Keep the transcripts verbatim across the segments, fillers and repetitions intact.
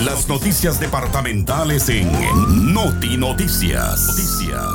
Las noticias departamentales en Noti Noticias. Noticias.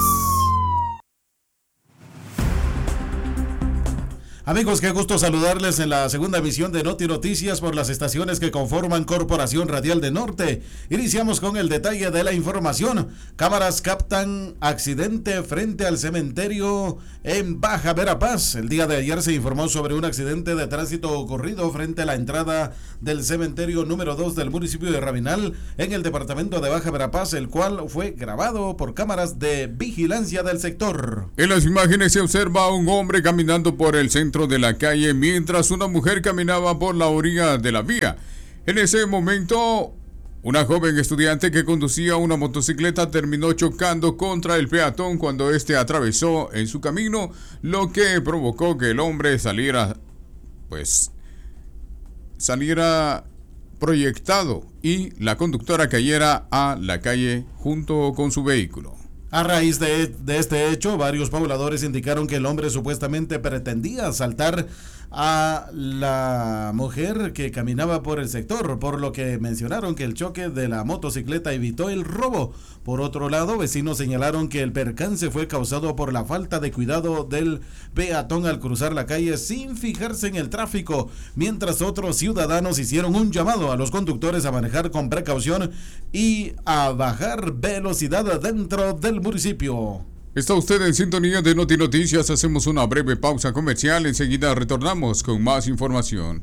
Amigos, qué gusto saludarles en la segunda emisión de Noti Noticias por las estaciones que conforman Corporación Radial de Norte. Iniciamos con el detalle de la información. Cámaras captan accidente frente al cementerio en Baja Verapaz. El día de ayer se informó sobre un accidente de tránsito ocurrido frente a la entrada del cementerio número dos del municipio de Rabinal en el departamento de Baja Verapaz, el cual fue grabado por cámaras de vigilancia del sector. En las imágenes se observa a un hombre caminando por el centro de la calle mientras una mujer caminaba por la orilla de la vía. En ese momento, una joven estudiante que conducía una motocicleta terminó chocando contra el peatón cuando éste atravesó en su camino, lo que provocó que el hombre saliera, pues, saliera proyectado y la conductora cayera a la calle junto con su vehículo. A raíz de, de este hecho, varios pobladores indicaron que el hombre supuestamente pretendía asaltar a la mujer que caminaba por el sector, por lo que mencionaron que el choque de la motocicleta evitó el robo. Por otro lado, vecinos señalaron que el percance fue causado por la falta de cuidado del peatón al cruzar la calle sin fijarse en el tráfico, mientras otros ciudadanos hicieron un llamado a los conductores a manejar con precaución y a bajar velocidad dentro del municipio. Está usted en sintonía de Noti Noticias. Hacemos una breve pausa comercial. Enseguida retornamos con más información.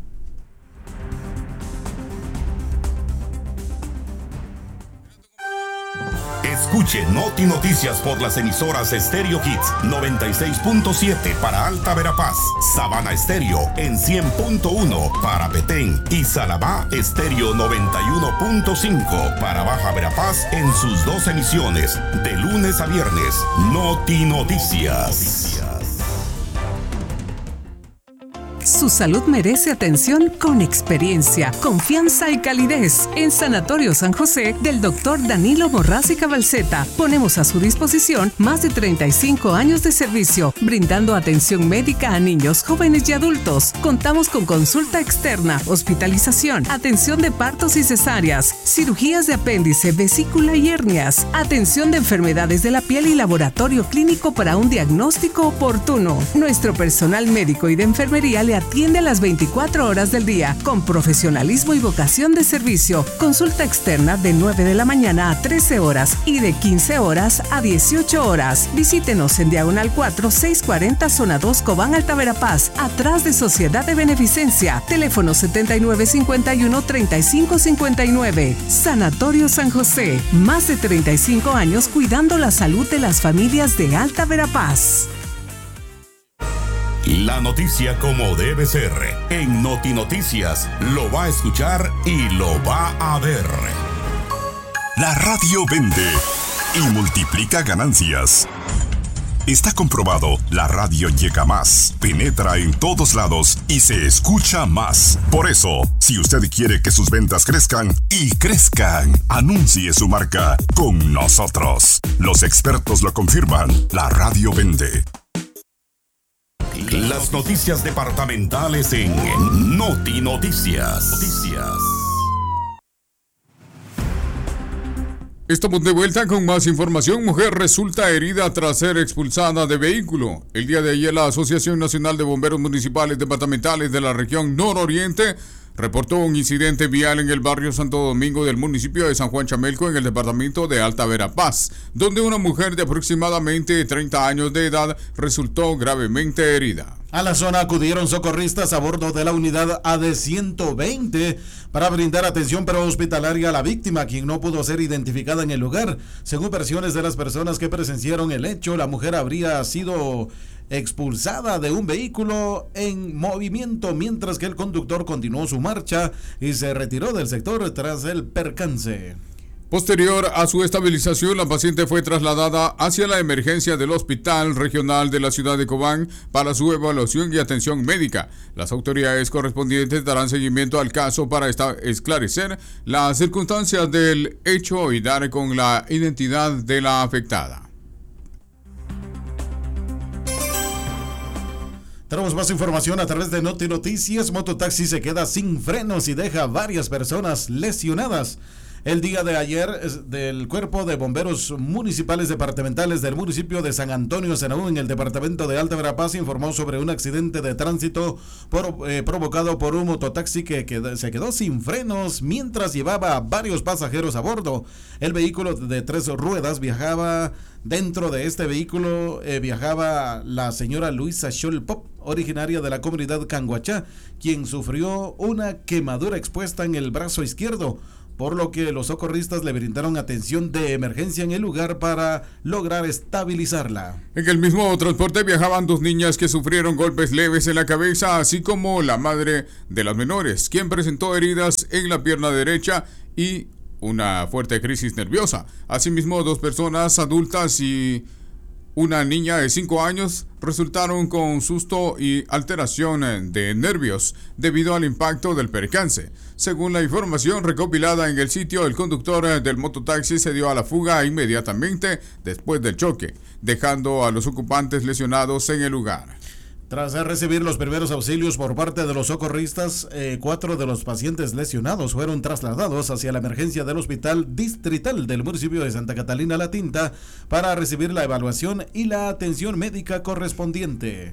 Escuche Noti Noticias por las emisoras Stereo Hits noventa y seis punto siete para Alta Verapaz, Sabana Estéreo en cien punto uno para Petén y Salabá Estéreo noventa y uno punto cinco para Baja Verapaz en sus dos emisiones de lunes a viernes. Noti Noticias. Su salud merece atención con experiencia, confianza y calidez. En Sanatorio San José del doctor Danilo Borrás y Cabalceta ponemos a su disposición más de treinta y cinco años de servicio, brindando atención médica a niños, jóvenes y adultos. Contamos con consulta externa, hospitalización, atención de partos y cesáreas, cirugías de apéndice, vesícula y hernias, atención de enfermedades de la piel y laboratorio clínico para un diagnóstico oportuno. Nuestro personal médico y de enfermería le atiende a las veinticuatro horas del día con profesionalismo y vocación de servicio. Consulta externa de nueve de la mañana a trece horas y de quince horas a dieciocho horas. Visítenos en Diagonal cuatro, seiscientos cuarenta, Zona dos, Cobán, Alta Verapaz, atrás de Sociedad de Beneficencia. Teléfono setenta y nueve cincuenta y uno, treinta y cinco cincuenta y nueve. Sanatorio San José. Más de treinta y cinco años cuidando la salud de las familias de Alta Verapaz. La noticia como debe ser. En Noti Noticias lo va a escuchar y lo va a ver. La radio vende y multiplica ganancias. Está comprobado, la radio llega más, penetra en todos lados y se escucha más. Por eso, si usted quiere que sus ventas crezcan y crezcan, anuncie su marca con nosotros. Los expertos lo confirman, la radio vende. Las noticias departamentales en Noti Noticias. Noticias. Estamos de vuelta con más información. Mujer resulta herida tras ser expulsada de vehículo. El día de ayer la Asociación Nacional de Bomberos Municipales Departamentales de la región nororiente reportó un incidente vial en el barrio Santo Domingo del municipio de San Juan Chamelco en el departamento de Alta Verapaz, donde una mujer de aproximadamente treinta años de edad resultó gravemente herida. A la zona acudieron socorristas a bordo de la unidad A D ciento veinte para brindar atención prehospitalaria a la víctima, quien no pudo ser identificada en el lugar. Según versiones de las personas que presenciaron el hecho, la mujer habría sido expulsada de un vehículo en movimiento mientras que el conductor continuó su marcha y se retiró del sector tras el percance. Posterior a su estabilización, la paciente fue trasladada hacia la emergencia del Hospital Regional de la ciudad de Cobán para su evaluación y atención médica. Las autoridades correspondientes darán seguimiento al caso para esclarecer las circunstancias del hecho y dar con la identidad de la afectada. Tenemos más información a través de Noti Noticias. Mototaxi se queda sin frenos y deja varias personas lesionadas. El día de ayer, del Cuerpo de Bomberos Municipales Departamentales del municipio de San Antonio Senaú, en el departamento de Alta Verapaz, informó sobre un accidente de tránsito por, eh, provocado por un mototaxi que, que se quedó sin frenos mientras llevaba a varios pasajeros a bordo. El vehículo de tres ruedas viajaba, dentro de este vehículo eh, viajaba la señora Luisa Scholpop, originaria de la comunidad Canguachá, quien sufrió una quemadura expuesta en el brazo izquierdo, por lo que los socorristas le brindaron atención de emergencia en el lugar para lograr estabilizarla. En el mismo transporte viajaban dos niñas que sufrieron golpes leves en la cabeza, así como la madre de las menores, quien presentó heridas en la pierna derecha y una fuerte crisis nerviosa. Asimismo, dos personas adultas y una niña de cinco años resultaron con susto y alteración de nervios debido al impacto del percance. Según la información recopilada en el sitio, el conductor del mototaxi se dio a la fuga inmediatamente después del choque, dejando a los ocupantes lesionados en el lugar. Tras recibir los primeros auxilios por parte de los socorristas, eh, cuatro de los pacientes lesionados fueron trasladados hacia la emergencia del Hospital Distrital del municipio de Santa Catalina La Tinta para recibir la evaluación y la atención médica correspondiente.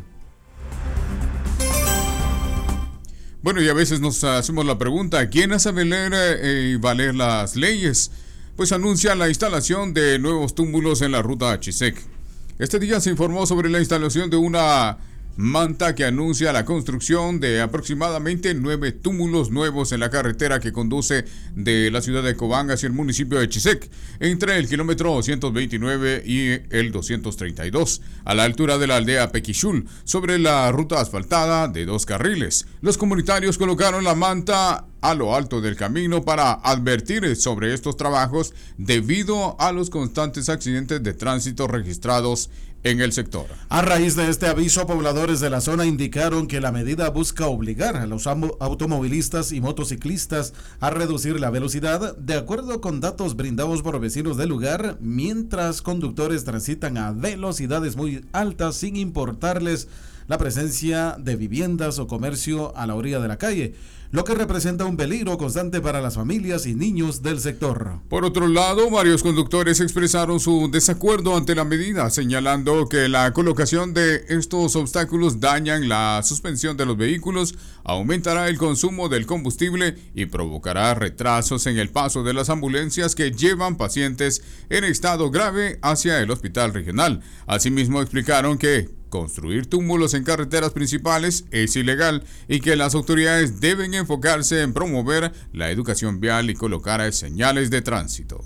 Bueno, y a veces nos hacemos la pregunta, ¿quién hace valer eh, y valer las leyes? Pues anuncia la instalación de nuevos túmulos en la ruta Chisec. Este día se informó sobre la instalación de una manta que anuncia la construcción de aproximadamente nueve túmulos nuevos en la carretera que conduce de la ciudad de Cobán hacia el municipio de Chisec, entre el kilómetro doscientos veintinueve y el doscientos treinta y dos, a la altura de la aldea Pequichul, sobre la ruta asfaltada de dos carriles. Los comunitarios colocaron la manta a lo alto del camino para advertir sobre estos trabajos debido a los constantes accidentes de tránsito registrados en el sector. A raíz de este aviso, pobladores de la zona indicaron que la medida busca obligar a los automovilistas y motociclistas a reducir la velocidad, de acuerdo con datos brindados por vecinos del lugar, mientras conductores transitan a velocidades muy altas sin importarles la presencia de viviendas o comercio a la orilla de la calle, lo que representa un peligro constante para las familias y niños del sector. Por otro lado, varios conductores expresaron su desacuerdo ante la medida, señalando que la colocación de estos obstáculos dañan la suspensión de los vehículos, aumentará el consumo del combustible y provocará retrasos en el paso de las ambulancias que llevan pacientes en estado grave hacia el hospital regional. Asimismo, explicaron que construir túmulos en carreteras principales es ilegal y que las autoridades deben enfocarse en promover la educación vial y colocar señales de tránsito.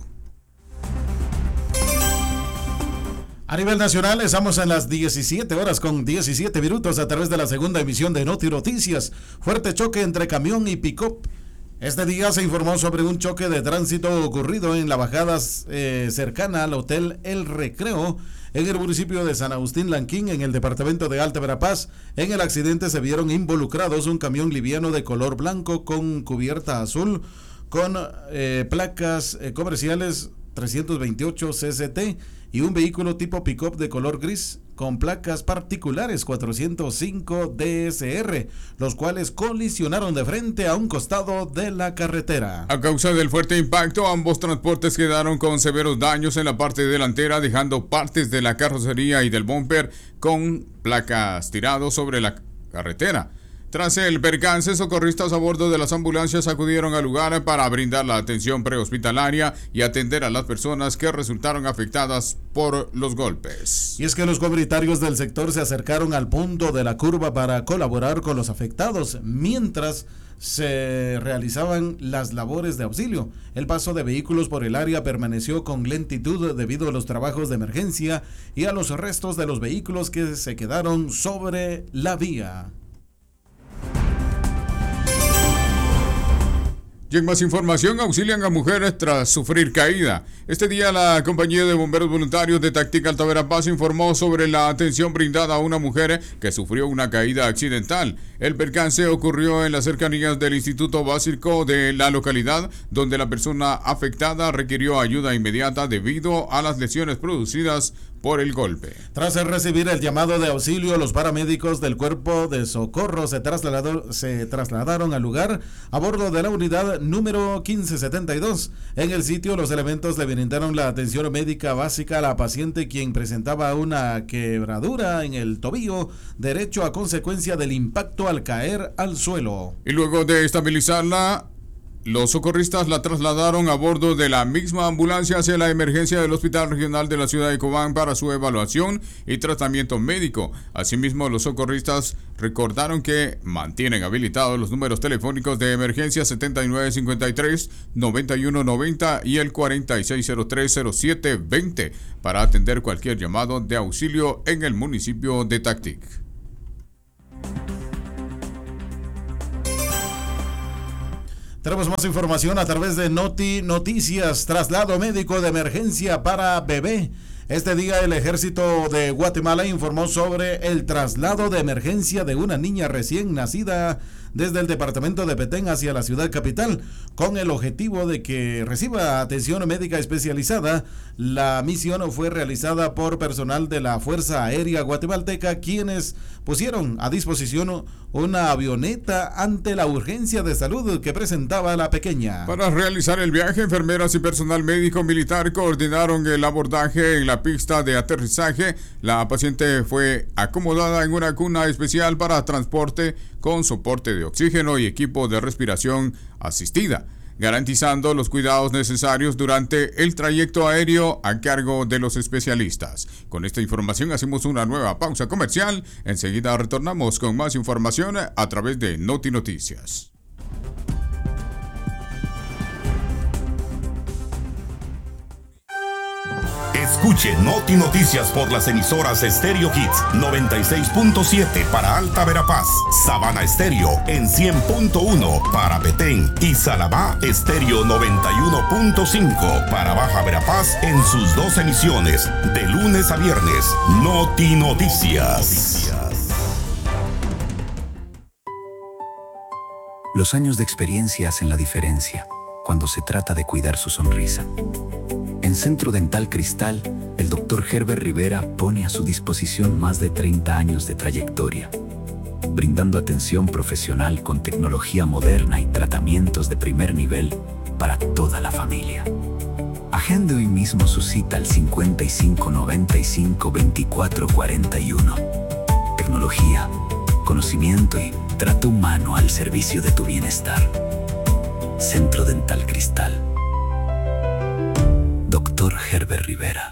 A nivel nacional, estamos en las diecisiete horas con diecisiete minutos a través de la segunda emisión de Noti Noticias. Fuerte choque entre camión y pick-up. Este día se informó sobre un choque de tránsito ocurrido en la bajada eh, cercana al Hotel El Recreo, en el municipio de San Agustín Lanquín, en el departamento de Alta Verapaz. En el accidente se vieron involucrados un camión liviano de color blanco con cubierta azul, con eh, placas eh, comerciales trescientos veintiocho C C T y un vehículo tipo pick-up de color gris con placas particulares cuatrocientos cinco D S R, los cuales colisionaron de frente a un costado de la carretera. A causa del fuerte impacto, ambos transportes quedaron con severos daños en la parte delantera, dejando partes de la carrocería y del bumper con placas tirados sobre la carretera. Tras el percance, socorristas a bordo de las ambulancias acudieron al lugar para brindar la atención prehospitalaria y atender a las personas que resultaron afectadas por los golpes. Y es que los comunitarios del sector se acercaron al punto de la curva para colaborar con los afectados, mientras se realizaban las labores de auxilio. El paso de vehículos por el área permaneció con lentitud debido a los trabajos de emergencia y a los restos de los vehículos que se quedaron sobre la vía. Y en más información, auxilian a mujeres tras sufrir caída. Este día la compañía de bomberos voluntarios de Táctica Alta Verapaz informó sobre la atención brindada a una mujer que sufrió una caída accidental. El percance ocurrió en las cercanías del Instituto Básico de la localidad, donde la persona afectada requirió ayuda inmediata debido a las lesiones producidas por el golpe. Tras recibir el llamado de auxilio, los paramédicos del cuerpo de socorro se, trasladó, se trasladaron al lugar a bordo de la unidad número quince setenta y dos. En el sitio, los elementos le brindaron la atención médica básica a la paciente, quien presentaba una quebradura en el tobillo derecho a consecuencia del impacto al caer al suelo. Y luego de estabilizarla, los socorristas la trasladaron a bordo de la misma ambulancia hacia la emergencia del Hospital Regional de la ciudad de Cobán para su evaluación y tratamiento médico. Asimismo, los socorristas recordaron que mantienen habilitados los números telefónicos de emergencia setenta y nueve cincuenta y tres, noventa y uno noventa y el cuarenta y seis cero tres cero siete veinte para atender cualquier llamado de auxilio en el municipio de Tactic. Tenemos más información a través de Noti Noticias. Traslado médico de emergencia para bebé. Este día el Ejército de Guatemala informó sobre el traslado de emergencia de una niña recién nacida desde el departamento de Petén hacia la ciudad capital, con el objetivo de que reciba atención médica especializada. La misión fue realizada por personal de la Fuerza Aérea Guatemalteca, quienes pusieron a disposición una avioneta ante la urgencia de salud que presentaba la pequeña. Para realizar el viaje, enfermeras y personal médico militar coordinaron el abordaje en la pista de aterrizaje. La paciente fue acomodada en una cuna especial para transporte con soporte de oxígeno y equipo de respiración asistida, garantizando los cuidados necesarios durante el trayecto aéreo a cargo de los especialistas. Con esta información hacemos una nueva pausa comercial. Enseguida retornamos con más información a través de Noti Noticias. Escuche Noti Noticias por las emisoras Stereo Hits noventa y seis punto siete para Alta Verapaz, Sabana Estéreo en cien punto uno para Petén y Salabá Estéreo noventa y uno punto cinco para Baja Verapaz en sus dos emisiones de lunes a viernes. Noti Noticias. Los años de experiencia hacen la diferencia cuando se trata de cuidar su sonrisa. En Centro Dental Cristal, el doctor Herbert Rivera pone a su disposición más de treinta años de trayectoria, brindando atención profesional con tecnología moderna y tratamientos de primer nivel para toda la familia. Agende hoy mismo su cita al cincuenta y cinco noventa y cinco veinticuatro cuarenta y uno. Tecnología, conocimiento y trato humano al servicio de tu bienestar. Centro Dental Cristal. Doctor Herbert Rivera.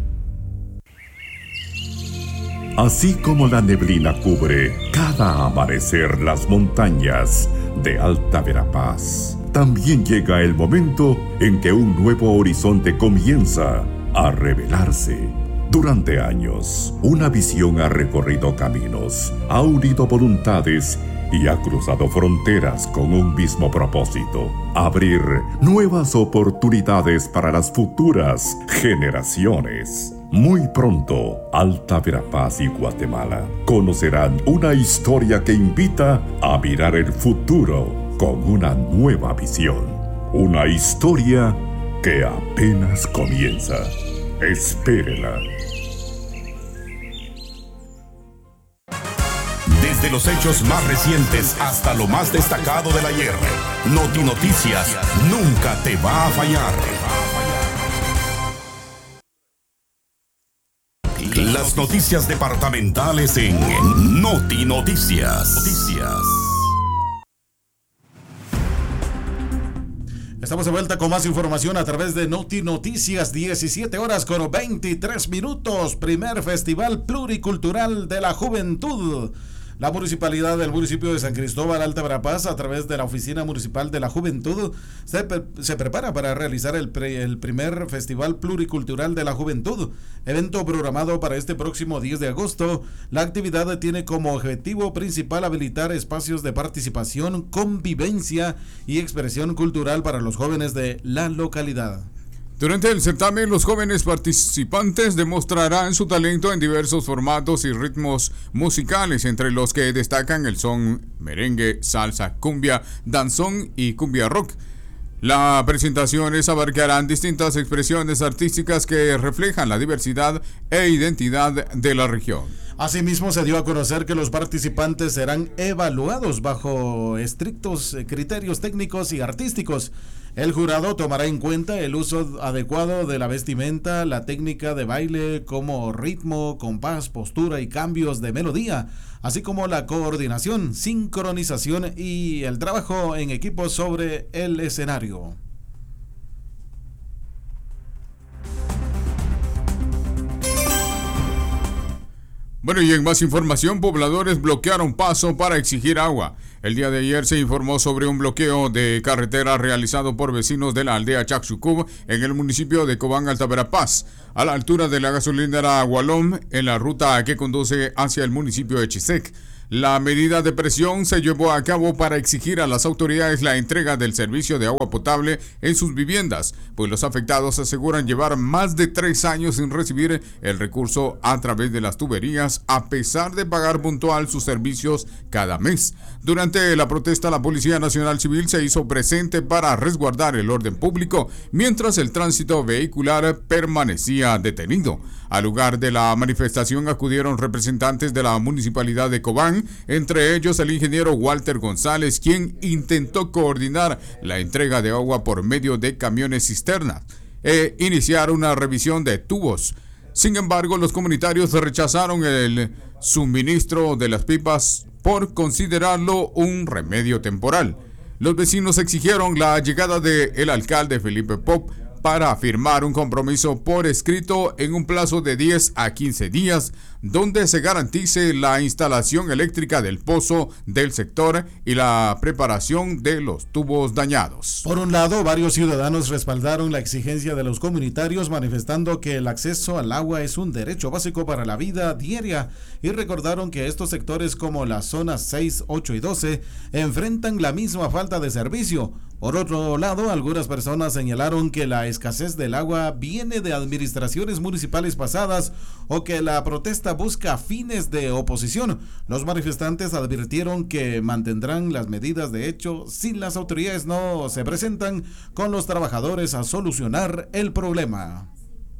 Así como la neblina cubre cada amanecer las montañas de Alta Verapaz, también llega el momento en que un nuevo horizonte comienza a revelarse. Durante años, una visión ha recorrido caminos, ha unido voluntades y ha cruzado fronteras con un mismo propósito: abrir nuevas oportunidades para las futuras generaciones. Muy pronto, Alta Verapaz y Guatemala conocerán una historia que invita a mirar el futuro con una nueva visión. Una historia que apenas comienza. Espérela. Desde los hechos más recientes hasta lo más destacado del ayer, Noti Noticias nunca te va a fallar. Las noticias departamentales en Noti Noticias. Noticias. Estamos de vuelta con más información a través de Noti Noticias, diecisiete horas con veintitrés minutos. Primer Festival Pluricultural de la Juventud. La municipalidad del municipio de San Cristóbal, Alta Verapaz, a través de la Oficina Municipal de la Juventud, se, se prepara para realizar el, pre, el primer Festival Pluricultural de la Juventud, evento programado para este próximo diez de agosto. La actividad tiene como objetivo principal habilitar espacios de participación, convivencia y expresión cultural para los jóvenes de la localidad. Durante el certamen, los jóvenes participantes demostrarán su talento en diversos formatos y ritmos musicales, entre los que destacan el son, merengue, salsa, cumbia, danzón y cumbia rock. Las presentaciones abarcarán distintas expresiones artísticas que reflejan la diversidad e identidad de la región. Asimismo, se dio a conocer que los participantes serán evaluados bajo estrictos criterios técnicos y artísticos. El jurado tomará en cuenta el uso adecuado de la vestimenta, la técnica de baile como ritmo, compás, postura y cambios de melodía, así como la coordinación, sincronización y el trabajo en equipo sobre el escenario. Bueno, y en más información, pobladores bloquearon paso para exigir agua. El día de ayer se informó sobre un bloqueo de carretera realizado por vecinos de la aldea Chaxucub en el municipio de Cobán, Alta Verapaz, a la altura de la gasolinera Gualom, en la ruta que conduce hacia el municipio de Chisec. La medida de presión se llevó a cabo para exigir a las autoridades la entrega del servicio de agua potable en sus viviendas, pues los afectados aseguran llevar más de tres años sin recibir el recurso a través de las tuberías, a pesar de pagar puntual sus servicios cada mes. Durante la protesta, la Policía Nacional Civil se hizo presente para resguardar el orden público, mientras el tránsito vehicular permanecía detenido. Al lugar de la manifestación acudieron representantes de la Municipalidad de Cobán, entre ellos el ingeniero Walter González, quien intentó coordinar la entrega de agua por medio de camiones cisternas e iniciar una revisión de tubos. Sin embargo, los comunitarios rechazaron el suministro de las pipas por considerarlo un remedio temporal. Los vecinos exigieron la llegada del alcalde Felipe Pop para firmar un compromiso por escrito en un plazo de diez a quince días, donde se garantice la instalación eléctrica del pozo del sector y la preparación de los tubos dañados. Por un lado, varios ciudadanos respaldaron la exigencia de los comunitarios, manifestando que el acceso al agua es un derecho básico para la vida diaria, y recordaron que estos sectores como las zonas seis, ocho y doce enfrentan la misma falta de servicio. Por otro lado, algunas personas señalaron que la escasez del agua viene de administraciones municipales pasadas o que la protesta busca fines de oposición. Los manifestantes advirtieron que mantendrán las medidas de hecho si las autoridades no se presentan con los trabajadores a solucionar el problema.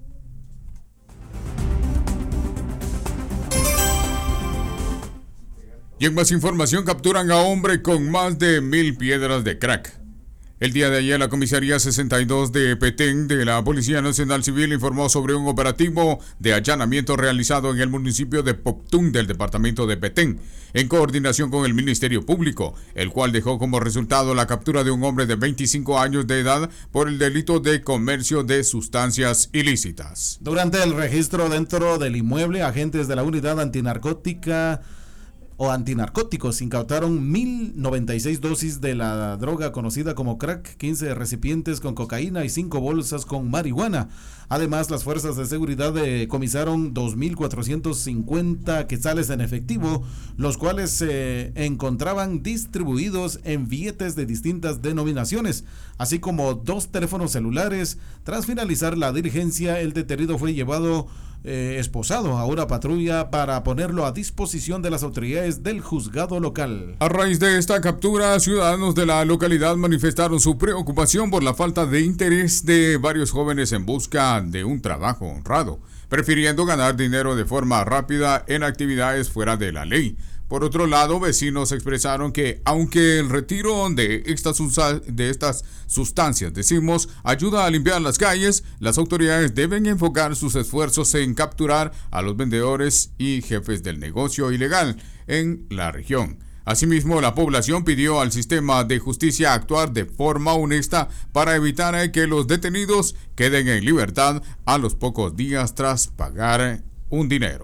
Y en más información, capturan a hombre con más de mil piedras de crack. El día de ayer, la comisaría sesenta y dos de Petén de la Policía Nacional Civil informó sobre un operativo de allanamiento realizado en el municipio de Poptún del departamento de Petén, en coordinación con el Ministerio Público, el cual dejó como resultado la captura de un hombre de veinticinco años de edad por el delito de comercio de sustancias ilícitas. Durante el registro dentro del inmueble, agentes de la unidad antinarcótica o antinarcóticos incautaron mil noventa y seis dosis de la droga conocida como crack, quince recipientes con cocaína y cinco bolsas con marihuana. Además, las fuerzas de seguridad decomisaron dos mil cuatrocientos cincuenta quetzales en efectivo, los cuales se encontraban distribuidos en billetes de distintas denominaciones, así como dos teléfonos celulares. Tras finalizar la diligencia, el detenido fue llevado eh, esposado a una patrulla para ponerlo a disposición de las autoridades del juzgado local. A raíz de esta captura, ciudadanos de la localidad manifestaron su preocupación por la falta de interés de varios jóvenes en busca de un trabajo honrado, prefiriendo ganar dinero de forma rápida en actividades fuera de la ley. Por otro lado, vecinos expresaron que aunque el retiro de estas, de estas sustancias, decimos, ayuda a limpiar las calles, las autoridades deben enfocar sus esfuerzos en capturar a los vendedores y jefes del negocio ilegal en la región. Asimismo, la población pidió al sistema de justicia actuar de forma honesta para evitar que los detenidos queden en libertad a los pocos días tras pagar un dinero.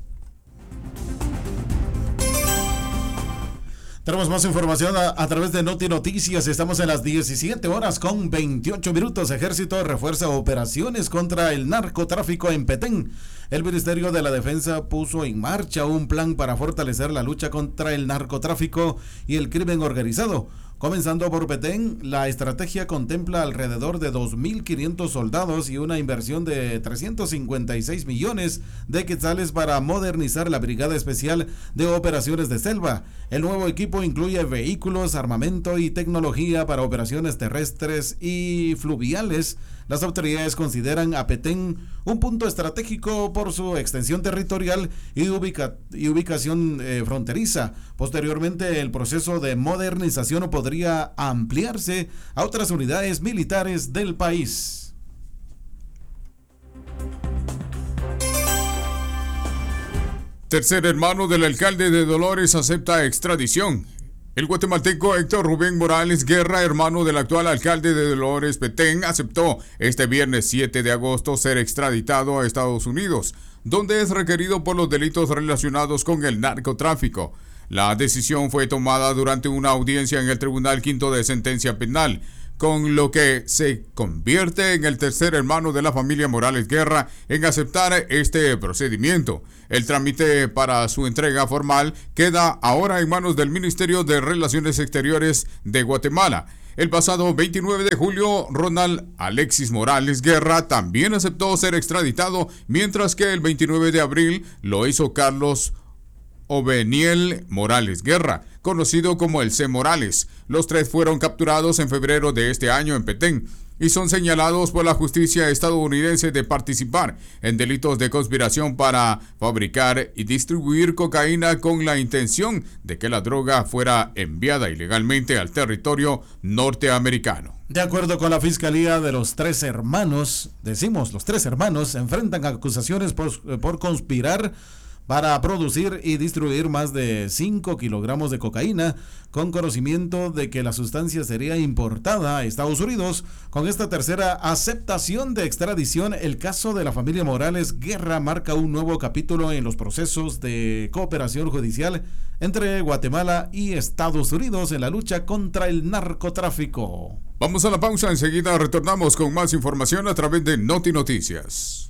Tenemos más información a, a través de Noti Noticias. Estamos en las diecisiete horas con veintiocho minutos. Ejército refuerza operaciones contra el narcotráfico en Petén. El Ministerio de la Defensa puso en marcha un plan para fortalecer la lucha contra el narcotráfico y el crimen organizado. Comenzando por Petén, la estrategia contempla alrededor de dos mil quinientos soldados y una inversión de trescientos cincuenta y seis millones de quetzales para modernizar la Brigada Especial de Operaciones de Selva. El nuevo equipo incluye vehículos, armamento y tecnología para operaciones terrestres y fluviales. Las autoridades consideran a Petén un punto estratégico por su extensión territorial y, ubica- y ubicación eh, fronteriza. Posteriormente, el proceso de modernización podría ampliarse a otras unidades militares del país. Tercer hermano del alcalde de Dolores acepta extradición. El guatemalteco Héctor Rubén Morales Guerra, hermano del actual alcalde de Dolores, Petén, aceptó este viernes siete de agosto ser extraditado a Estados Unidos, donde es requerido por los delitos relacionados con el narcotráfico. La decisión fue tomada durante una audiencia en el Tribunal Quinto de Sentencia Penal, con lo que se convierte en el tercer hermano de la familia Morales Guerra en aceptar este procedimiento. El trámite para su entrega formal queda ahora en manos del Ministerio de Relaciones Exteriores de Guatemala. El pasado veintinueve de julio, Ronald Alexis Morales Guerra también aceptó ser extraditado, mientras que el veintinueve de abril lo hizo Carlos Oveniel Morales Guerra, conocido como el C. Morales. Los tres fueron capturados en febrero de este año en Petén y son señalados por la justicia estadounidense de participar en delitos de conspiración para fabricar y distribuir cocaína con la intención de que la droga fuera enviada ilegalmente al territorio norteamericano. De acuerdo con la Fiscalía, de los tres hermanos, decimos los tres hermanos, enfrentan acusaciones por, por conspirar para producir y distribuir más de cinco kilogramos de cocaína, con conocimiento de que la sustancia sería importada a Estados Unidos. Con esta tercera aceptación de extradición, el caso de la familia Morales Guerra marca un nuevo capítulo en los procesos de cooperación judicial entre Guatemala y Estados Unidos en la lucha contra el narcotráfico. Vamos a la pausa, enseguida retornamos con más información a través de Noti Noticias.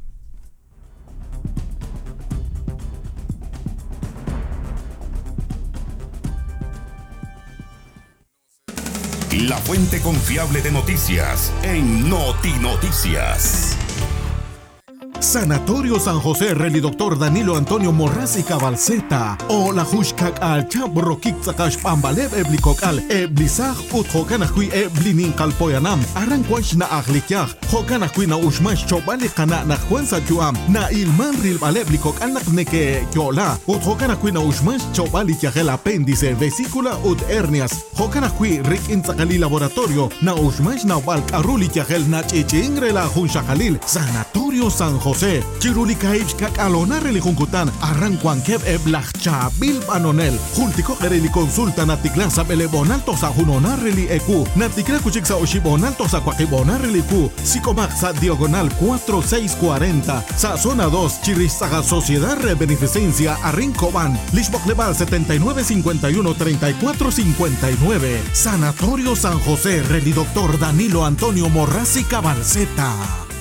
La fuente confiable de noticias en Noti Noticias. Sanatorio San José, Reli Doctor Danilo Antonio Morrasi Cabalceta. O la Hushkak al Chabro Kitsakash Pambalev Eblikok al Eblisaj Ut Hokanakui Eblinin Kalpoyanam. Arranquash na Aglikyaj. Hokanakui na Ushmash Chobali Kana na Juanza Juam. Na Ilman Ril Baleblikok al Nakneke Yola. Ut Hokanakui na Ushmash Chobali Yagel Apéndice, Vesícula Ut Hernias. Hokanakui Rik Inzakali Laboratorio. Na Ushmash na Balk Aruli Yagel Nach Ichingre la Hunshakalil. Sanatorio San José. José, Chirulika Ipskak Alona Reli Juncutan, Arranquan Kev Eblachcha Bil Banonel, Jultico Reli Consulta Natiklasa Belebonal Tosa Junona Reli Eku, Natikla Kuchiksa Oshibonal Tosa Kwakibona Reli Ku, Psicomaxa Diagonal cuatro seis cuarenta, Sa Zona dos, Chirizaga Sociedad de Beneficencia Arrincoban, Lishbok Leval setenta y nueve cincuenta y uno treinta y cuatro cincuenta y nueve, Sanatorio San José, Reli Doctor Danilo Antonio Morrasi Cabalceta.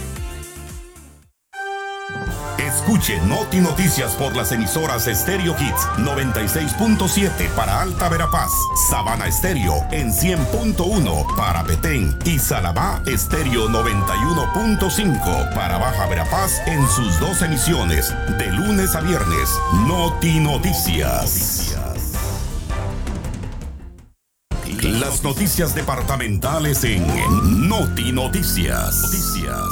Escuche Noti Noticias por las emisoras Stereo Hits noventa y seis punto siete para Alta Verapaz, Sabana Estéreo en cien punto uno para Petén y Salabá Estéreo noventa y uno punto cinco para Baja Verapaz en sus dos emisiones de lunes a viernes. Noti Noticias. Las noticias departamentales en Noti Noticias. Noticias.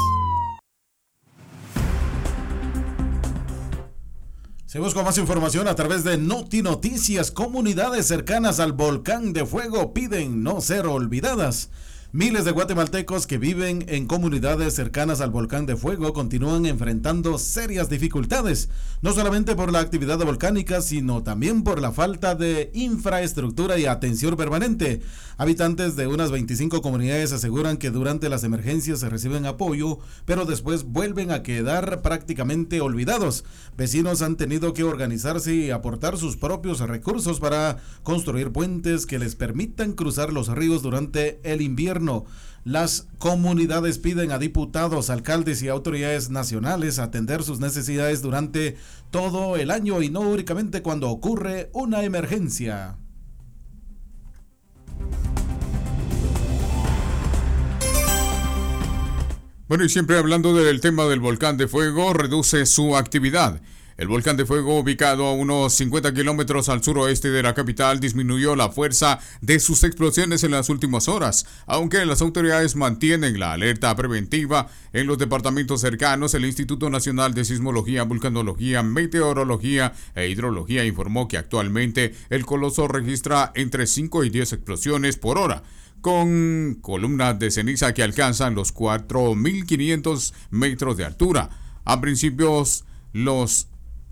Seguimos con más información a través de Noti Noticias. Comunidades cercanas al volcán de fuego piden no ser olvidadas. Miles de guatemaltecos que viven en comunidades cercanas al volcán de fuego continúan enfrentando serias dificultades, no solamente por la actividad volcánica, sino también por la falta de infraestructura y atención permanente. Habitantes de unas veinticinco comunidades aseguran que durante las emergencias se reciben apoyo, pero después vuelven a quedar prácticamente olvidados. Vecinos han tenido que organizarse y aportar sus propios recursos para construir puentes que les permitan cruzar los ríos durante el invierno. Las comunidades piden a diputados, alcaldes y autoridades nacionales atender sus necesidades durante todo el año y no únicamente cuando ocurre una emergencia. Bueno, y siempre hablando del tema del volcán de fuego, reduce su actividad. El volcán de fuego, ubicado a unos cincuenta kilómetros al suroeste de la capital, disminuyó la fuerza de sus explosiones en las últimas horas. Aunque las autoridades mantienen la alerta preventiva en los departamentos cercanos, el Instituto Nacional de Sismología, Vulcanología, Meteorología e Hidrología informó que actualmente el coloso registra entre cinco y diez explosiones por hora, con columnas de ceniza que alcanzan los cuatro mil quinientos metros de altura. A principios, los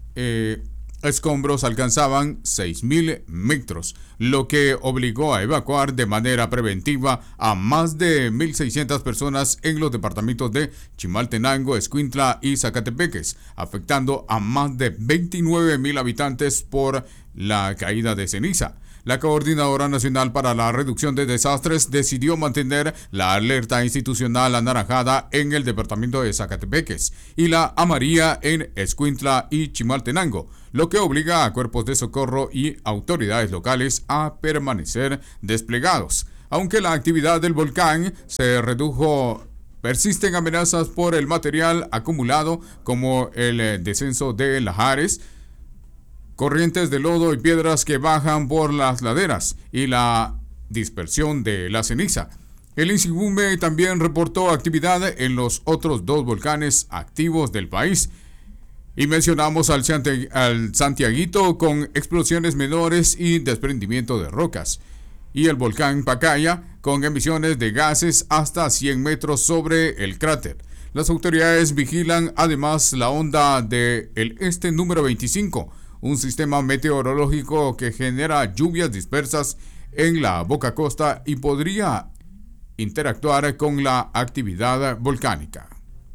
Eh, escombros alcanzaban seis mil metros, lo que obligó a evacuar de manera preventiva a más de mil seiscientas personas en los departamentos de Chimaltenango, Escuintla y Zacatepeques, afectando a más de veintinueve mil habitantes por la caída de ceniza. La Coordinadora Nacional para la Reducción de Desastres decidió mantener la alerta institucional anaranjada en el departamento de Zacatepeques y la amarilla en Escuintla y Chimaltenango, lo que obliga a cuerpos de socorro y autoridades locales a permanecer desplegados. Aunque la actividad del volcán se redujo, persisten amenazas por el material acumulado, como el descenso de lahares, corrientes de lodo y piedras que bajan por las laderas y la dispersión de la ceniza. El INSIGUME también reportó actividad en los otros dos volcanes activos del país. Y mencionamos al, Santi- al Santiaguito con explosiones menores y desprendimiento de rocas. Y el volcán Pacaya con emisiones de gases hasta cien metros sobre el cráter. Las autoridades vigilan además la onda del este número veinticinco, un sistema meteorológico que genera lluvias dispersas en la boca costa y podría interactuar con la actividad volcánica.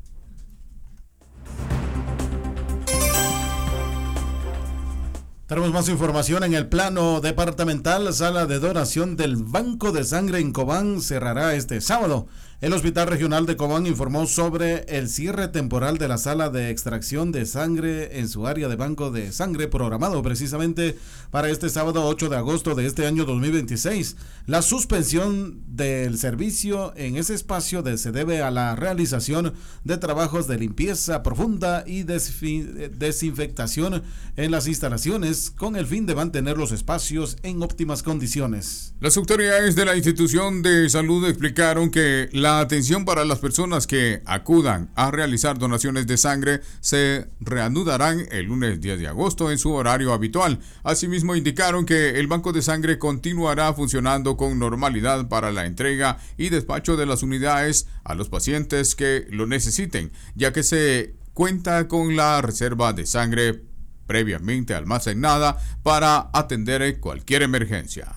Tenemos más información en el plano departamental. Sala de donación del Banco de Sangre en Cobán cerrará este sábado. El Hospital Regional de Cobán informó sobre el cierre temporal de la sala de extracción de sangre en su área de banco de sangre, programado precisamente para este sábado ocho de agosto de este año dos mil veintiséis. La suspensión del servicio en ese espacio de, se debe a la realización de trabajos de limpieza profunda y desfi- desinfectación en las instalaciones, con el fin de mantener los espacios en óptimas condiciones. Las autoridades de la institución de salud explicaron que la atención para las personas que acudan a realizar donaciones de sangre se reanudarán el lunes diez de agosto en su horario habitual. Asimismo, indicaron que el banco de sangre continuará funcionando con normalidad para la entrega y despacho de las unidades a los pacientes que lo necesiten, ya que se cuenta con la reserva de sangre previamente almacenada para atender cualquier emergencia.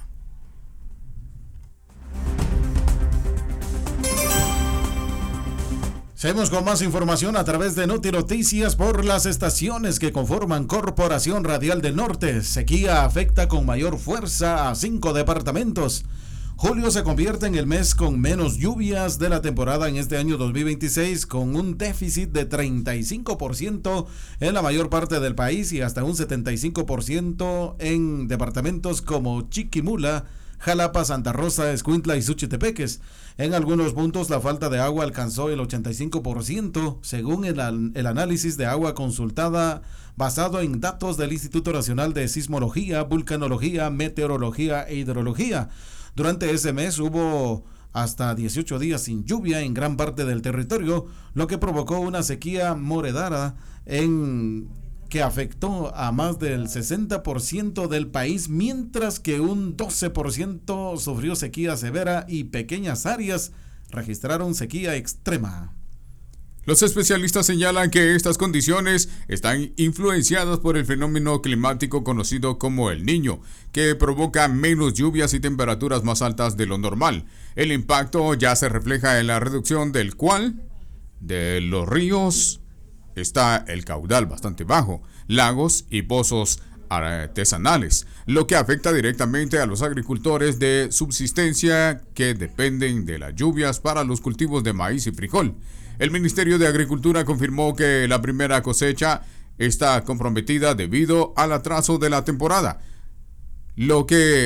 Seguimos con más información a través de Noti Noticias por las estaciones que conforman Corporación Radial del Norte. Sequía afecta con mayor fuerza a cinco departamentos. Julio se convierte en el mes con menos lluvias de la temporada en este año dos mil veintiséis, con un déficit de treinta y cinco por ciento en la mayor parte del país y hasta un setenta y cinco por ciento en departamentos como Chiquimula, Jalapa, Santa Rosa, Escuintla y Suchitepeques. En algunos puntos la falta de agua alcanzó el ochenta y cinco por ciento, según el, el análisis de agua consultada basado en datos del Instituto Nacional de Sismología, Vulcanología, Meteorología e Hidrología. Durante ese mes hubo hasta dieciocho días sin lluvia en gran parte del territorio, lo que provocó una sequía moderada en que afectó a más del sesenta por ciento del país, mientras que un doce por ciento sufrió sequía severa y pequeñas áreas registraron sequía extrema. Los especialistas señalan que estas condiciones están influenciadas por el fenómeno climático conocido como el Niño, que provoca menos lluvias y temperaturas más altas de lo normal. El impacto ya se refleja en la reducción del cual de los ríos está el caudal bastante bajo, lagos y pozos artesanales, lo que afecta directamente a los agricultores de subsistencia que dependen de las lluvias para los cultivos de maíz y frijol. El Ministerio de Agricultura confirmó que la primera cosecha está comprometida debido al atraso de la temporada, lo que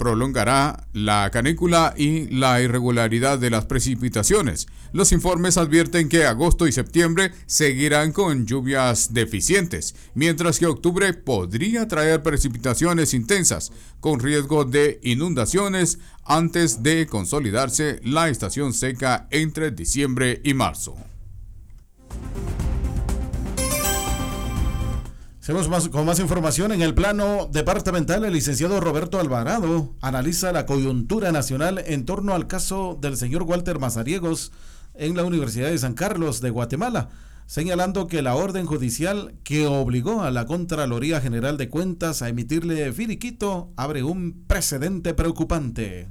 prolongará la canícula y la irregularidad de las precipitaciones. Los informes advierten que agosto y septiembre seguirán con lluvias deficientes, mientras que octubre podría traer precipitaciones intensas, con riesgo de inundaciones antes de consolidarse la estación seca entre diciembre y marzo. Seguimos más, con más información. En el plano departamental, el licenciado Roberto Alvarado analiza la coyuntura nacional en torno al caso del señor Walter Mazariegos en la Universidad de San Carlos de Guatemala, señalando que la orden judicial que obligó a la Contraloría General de Cuentas a emitirle finiquito abre un precedente preocupante.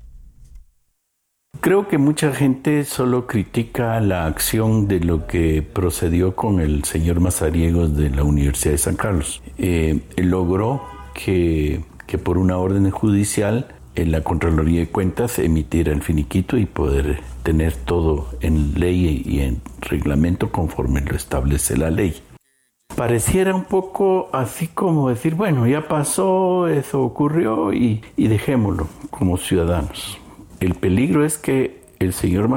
Creo que mucha gente solo critica la acción de lo que procedió con el señor Mazariegos de la Universidad de San Carlos. Eh, logró que, que por una orden judicial en la Contraloría de Cuentas emitiera el finiquito y poder tener todo en ley y en reglamento conforme lo establece la ley. Pareciera un poco así como decir, bueno, ya pasó, eso ocurrió y, y dejémoslo como ciudadanos. El peligro es que el señor